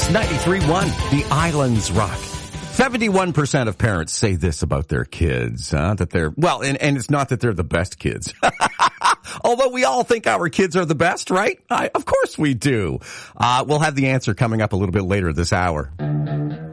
Kiss 93.1, The Islands Rock. 71% of parents say this about their kids, that they're, well, and it's not that they're the best kids. Although we all think our kids are the best, right? Of course we do. We'll have the answer coming up a little bit later this hour.